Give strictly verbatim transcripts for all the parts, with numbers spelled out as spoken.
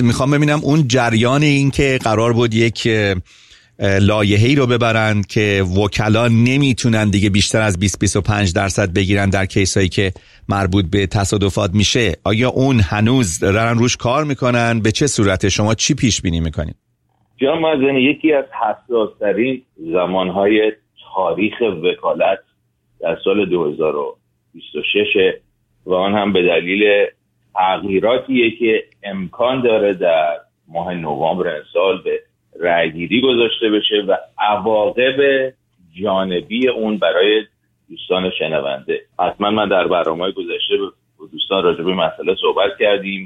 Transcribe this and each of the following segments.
میخوام ببینم اون جریان این که قرار بود یک لایحه‌ای رو ببرن که وکلا نمیتونن دیگه بیشتر از بیست تا بیست و پنج درصد بگیرن در کیسایی که مربوط به تصادفات میشه، آیا اون هنوز دارن روش کار میکنن؟ به چه صورته؟ شما چی پیش بینی میکنید؟ جناب معزنی، یکی از حساس‌ترین زمانهای تاریخ وکالت در سال دو هزار و بیست و شش و آن هم به دلیل تغییراتیه که امکان داره در ماه نوامبر امسال به رأیگیری گذاشته بشه و عواقب جانبی اون برای دوستان شنونده. حتما من در برنامه‌های گذشته با دوستان راجع به مسئله صحبت کردیم.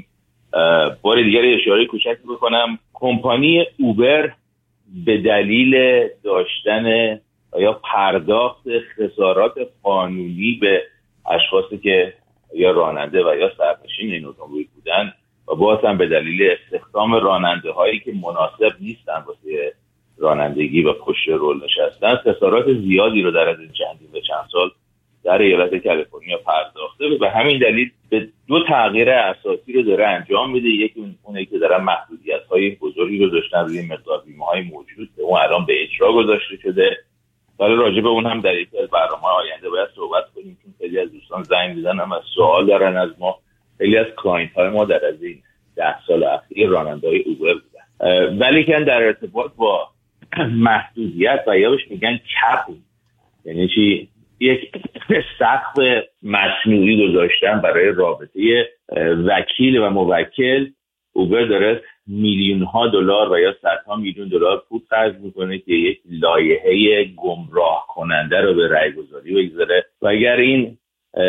بار دیگر اشاره کوچکی بکنم، کمپانی اوبر به دلیل داشتن یا پرداخت خسارات قانونی به اشخاصی که یا راننده و یا سرنشین این اتومبیل بودن و باز هم به دلیل استخدام راننده هایی که مناسب نیستن واسه رانندگی و پشت رول نشستن، خسارات زیادی رو در از این چندین و چند سال در ایالت کالیفرنیا پرداخته و به همین دلیل به دو تغییر اساسی رو داره انجام میده. یکی اونه که دارن محدودیت‌های بزرگی رو داشتن روی مقدار بیمه‌های موجود که اون الان به اجرا گذاشته شده. حالا راجع به اون هم در یکی از برنامه‌های آینده باید صحبت کنیم، چون خیلی از دوستان زنگ میزنن و سوال دارن از ما. خیلی از کلاینت‌های ما در از این ده سال اخیر راننده‌های اوبر بودن، ولی که در ارتباط با محدودیت و یا بهش میگن کپ، یعنی چی؟ یک سقف مصنوعی گذاشتن برای رابطه وکیل و موکل. اوبر داره میلیون ها دلار و یا صدها میلیون دلار پول خرج میکنه که یک لایحه گمراه کننده رو به رأی گذاری بگذاره و اگر این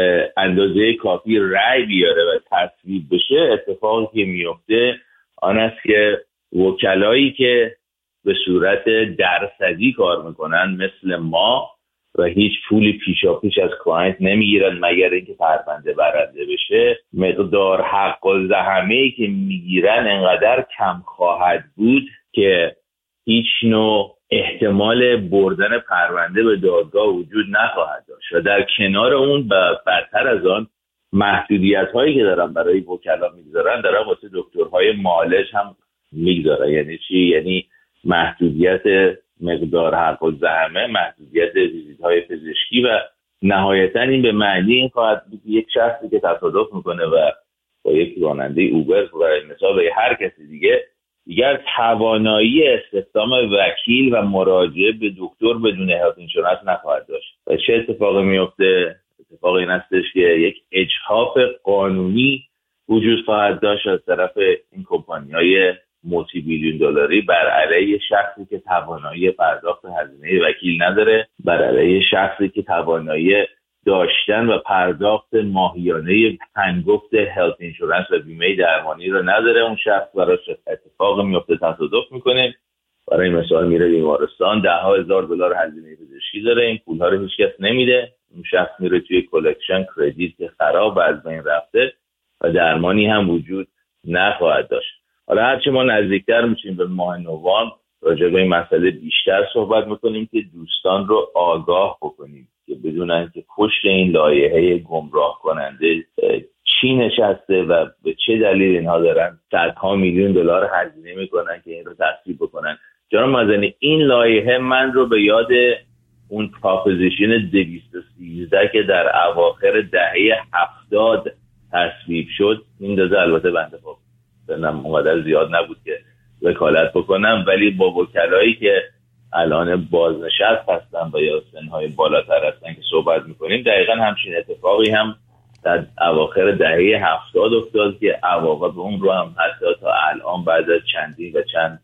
اندازه کافی رأی بیاره و تصویب بشه، اتفاقی که میفته آن است که وکلایی که به صورت درصدی کار میکنن مثل ما و هیچ پولی پیشا پیش از کلاینت نمیگیرن مگر اینکه پرونده برنده بشه، مقدار حق الزحمه‌ای که میگیرن انقدر کم خواهد بود که هیچ نوع احتمال بردن پرونده به دادگاه وجود نخواهد داشت و در کنار اون و بدتر از آن محدودیت هایی که دارن برای وکلا میگذارن دارن واسه دکترهای معالج هم میگذارن. یعنی چی؟ یعنی محدودیت مقدار حق الزحمه، محدودیت ویزیت‌های پزشکی و نهایتاً این به معنی این خواهد بود یک شخصی که تصادف میکنه و با یک راننده اوبر برای مثال یا هر کسی دیگه دیگر توانایی استخدام وکیل و مراجعه به دکتر بدون هلت اینشورنس نخواهد داشت. و چه اتفاقی میفته؟ اتفاق این هستش که یک اجحاف قانونی وجود خواهد داشت از طرف این کمپانی‌های موتی بیلیون دلاری بر علیه شخصی که توانایی پرداخت هزینه وکیل نداره، بر علیه شخصی که توانایی داشتن و پرداخت ماهیانه هنگفت هلت اینشورنس و بیمه درمانی رو نداره. اون شخص براش اتفاق میفته، تصادف میکنه، برای مثال میره بیمارستان، ده ها هزار دلار هزینه پزشکی داره، این پول‌ها رو هیچ کس نمیده، اون شخص میره توی کلکشن کردیت که خراب و از بین رفته و درمانی هم وجود نخواهد داشت. حالا هرچی ما نزدیکتر میشیم به ماه نوامبر راجع به این مسئله بیشتر صحبت میکنیم که دوستان رو آگاه بکنیم که بدونن که پشت این لایحه گمراه کننده چی نشسته و به چه دلیل اینها دارن صدها میلیون دلار هزینه میکنن که این رو تصویب بکنن. جناب معزنی، این لایحه من رو به یاد اون پروپوزیشن دویست و سیزده که در اواخر دهه هفتاد تصویب شد میندازه. البته بنده خب سنم اونقدر زیاد نبود که وکالت بکنم، ولی با وکلایی که الان بازنشست هستن و یا سنهای بالاتر هستن که صحبت میکنیم، دقیقا همچین اتفاقی هم در اواخر دهه هفتاد افتاد که عواقب اون رو هم حتی تا الان بعد از چندین و چند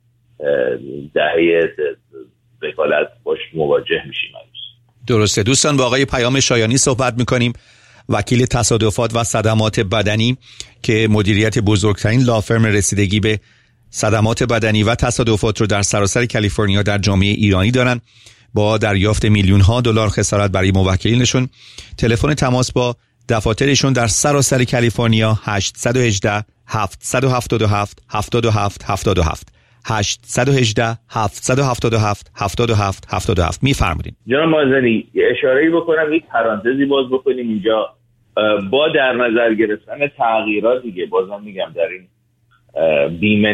دهه وکالت باش مواجه میشیم. درسته. دوستان، با آقای پیام شایانی صحبت میکنیم، وکیل تصادفات و صدمات بدنی که مدیریت بزرگترین لافرم رسیدگی به صدمات بدنی و تصادفات رو در سراسر کالیفرنیا در جامعه ایرانی دارن با دریافت میلیون ها دلار خسارت برای موکلینشون. تلفن تماس با دفاترشون در سراسر کالیفرنیا هشت یک هشت هفت هفت هفت هفت هفت هفت هفت هشت یک هشت هفت هفت هفت هفت هفت هفت هفت. میفرمایید. جناب معزنی، اشاره‌ای بکنم، یک پرانتزی باز بکنیم اینجا با در نظر گرفتن تغییرات دیگه، بازم میگم در این بیمه